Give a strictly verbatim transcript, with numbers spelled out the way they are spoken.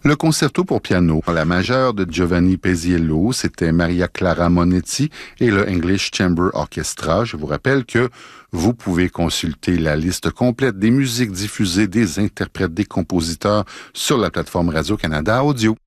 Le concerto pour piano, la majeure de Giovanni Paisiello, c'était Maria Clara Monetti et le English Chamber Orchestra. Je vous rappelle que vous pouvez consulter la liste complète des musiques diffusées, des interprètes, des compositeurs sur la plateforme Radio-Canada Audio.